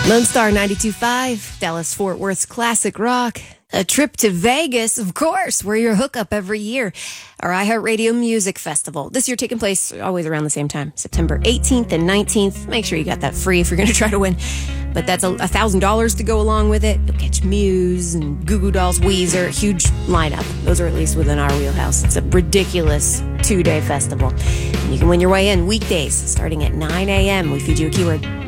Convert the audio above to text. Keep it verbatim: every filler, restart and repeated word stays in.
Lone Star ninety-two point five, Dallas-Fort Worth's classic rock. A trip to Vegas, of course, where your hookup every year. Our iHeartRadio Music Festival. This year taking place always around the same time, September eighteenth and nineteenth. Make sure you got that free if you're going to try to win. But that's a one thousand dollars to go along with it. You'll catch Muse and Goo Goo Dolls, Weezer. Huge lineup. Those are at least within our wheelhouse. It's a ridiculous two-day festival. And you can win your way in weekdays starting at nine a.m. We feed you a keyword.